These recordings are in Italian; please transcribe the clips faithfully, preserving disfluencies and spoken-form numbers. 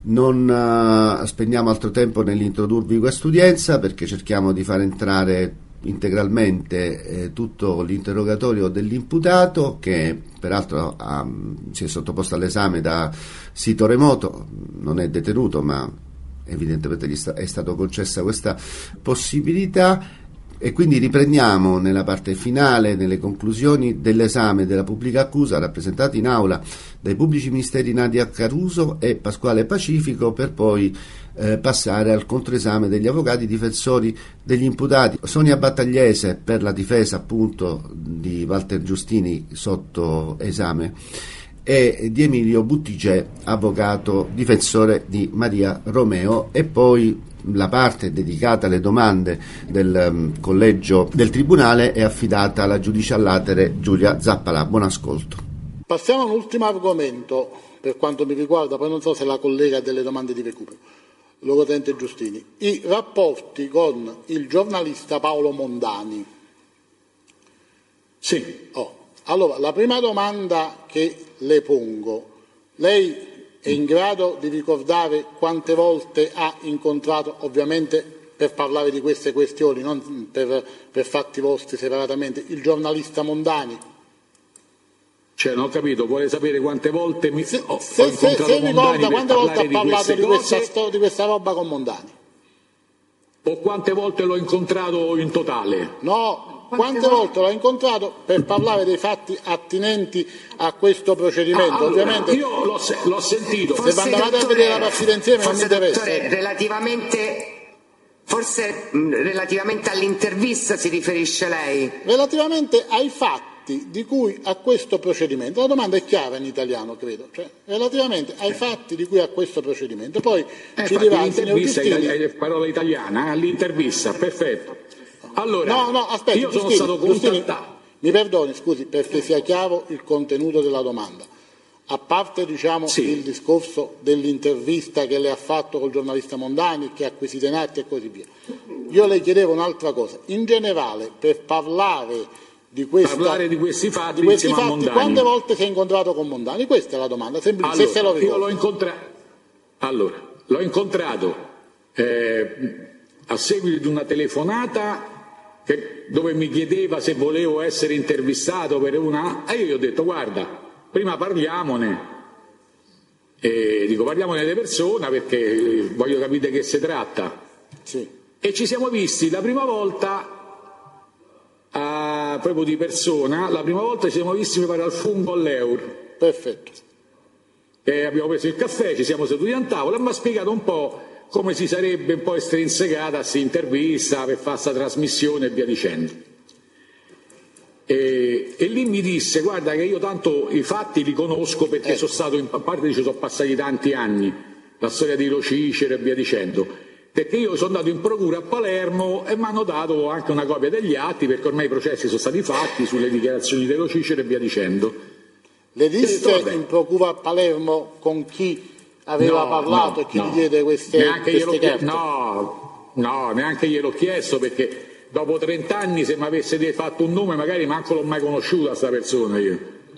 Non uh, spendiamo altro tempo nell'introdurvi questa udienza, perché cerchiamo di far entrare integralmente eh, tutto l'interrogatorio dell'imputato, che peraltro um, si è sottoposto all'esame da sito remoto, non è detenuto, ma evidentemente gli sta, è stato concessa questa possibilità. E quindi riprendiamo nella parte finale, nelle conclusioni dell'esame della pubblica accusa, rappresentati in aula dai pubblici ministeri Nadia Caruso e Pasquale Pacifico, per poi eh, passare al controesame degli avvocati difensori degli imputati. Sonia Battagliese per la difesa appunto di Walter Giustini sotto esame, e di Emilio Buttigieg, avvocato difensore di Maria Romeo, e poi la parte dedicata alle domande del um, collegio del Tribunale è affidata alla giudice all'atere Giulia Zappalà. Buon ascolto. Passiamo all'ultimo argomento per quanto mi riguarda, poi non so se la collega ha delle domande di recupero, l'onorevole Giustini. I rapporti con il giornalista Paolo Mondani. Sì. Oh. Allora, la prima domanda che le pongo, lei è in grado di ricordare quante volte ha incontrato, ovviamente per parlare di queste questioni, non per, per fatti vostri separatamente, il giornalista Mondani? Cioè, non ho capito, vuole sapere quante volte mi se, ho, se, ho incontrato se, se Mondani ricorda per quante volte ha di parlato di questa, cose, sto, di questa roba con Mondani? O quante volte l'ho incontrato in totale? No, quante volte l'ho incontrato per parlare dei fatti attinenti a questo procedimento? Ah, allora, ovviamente io l'ho, l'ho sentito. Se andavate a vedere la partita insieme non mi interessa. Dottore, relativamente, forse mh, relativamente all'intervista si riferisce lei? Relativamente ai fatti di cui a questo procedimento, la domanda è chiara in italiano, credo, cioè, relativamente ai fatti di cui a questo procedimento. Poi eh, ci dirà il signor l'intervista Giustini. è parola italiana, all'intervista, perfetto. Allora, no, no, aspetta, io sono Giustini, stato contattato. Giustini, mi perdoni, scusi, perché sia chiaro il contenuto della domanda. A parte diciamo, sì. il discorso dell'intervista che le ha fatto col giornalista Mondani, che ha acquisito in atti e così via, io le chiedevo un'altra cosa. In generale, per parlare di, questa, parlare di questi fatti, di questi fatti Mondani. Quante volte si è incontrato con Mondani? Questa è la domanda, semplice, allora, se se lo io l'ho incontrato, allora, l'ho incontrato eh, a seguito di una telefonata che, dove mi chiedeva se volevo essere intervistato per una... e io gli ho detto guarda, prima parliamone, e dico parliamone delle persone perché voglio capire che si tratta. Sì. E ci siamo visti la prima volta a, proprio di persona, la prima volta ci siamo visti mi pare al Fungo all'Eur. Perfetto. E abbiamo preso il caffè, ci siamo seduti a un tavolo e mi ha spiegato un po' come si sarebbe un po' estrinsecata questa intervista per fare questa trasmissione e via dicendo. E, e lì mi disse guarda che io tanto i fatti li conosco perché eh. sono stato, in parte ci sono passati tanti anni, la storia di Lo Cicero e via dicendo, perché io sono andato in procura a Palermo e mi hanno dato anche una copia degli atti perché ormai i processi sono stati fatti sulle dichiarazioni di Lo Cicero e via dicendo. Le disse in procura a Palermo con chi aveva no, parlato no, e chi no. gli diede queste, neanche queste carte? No, no, neanche gliel'ho chiesto perché dopo trent'anni se mi avesse fatto un nome magari manco l'ho mai conosciuta questa persona io.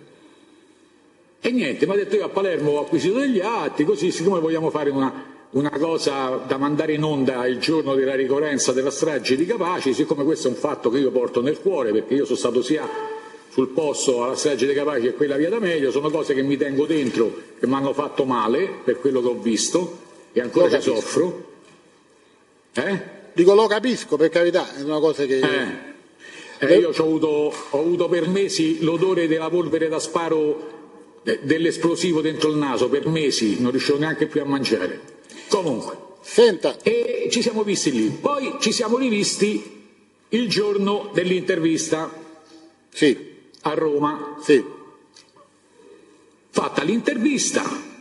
E niente, mi ha detto io a Palermo ho acquisito degli atti, così siccome vogliamo fare una, una cosa da mandare in onda il giorno della ricorrenza della strage di Capaci, siccome questo è un fatto che io porto nel cuore perché io sono stato sia sul posto alla strage di Capaci e quella via D'Amelio, sono cose che mi tengo dentro, che mi hanno fatto male per quello che ho visto e ancora ci soffro. Eh? Dico lo capisco, per carità, è una cosa che... Eh. Eh, io ho avuto, ho avuto per mesi l'odore della polvere da sparo eh, dell'esplosivo dentro il naso, per mesi, non riuscivo neanche più a mangiare. Comunque, Senta. E ci siamo visti lì. Poi ci siamo rivisti il giorno dell'intervista. Sì. A Roma, sì. Fatta l'intervista,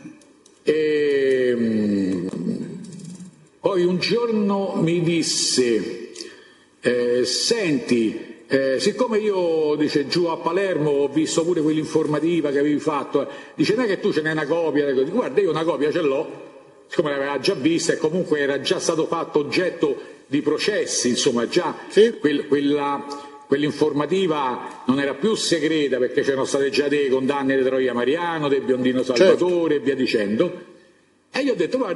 e poi un giorno mi disse, eh, senti, eh, siccome io dice, giù a Palermo ho visto pure quell'informativa che avevi fatto, eh, dice non è che tu ce n'hai una copia, guarda io una copia ce l'ho, siccome l'aveva già vista e comunque era già stato fatto oggetto di processi, insomma già sì. quel, quella... quell'informativa non era più segreta perché c'erano state già delle condanne di Troia Mariano, del biondino Salvatore, certo. E via dicendo. E io ho detto guarda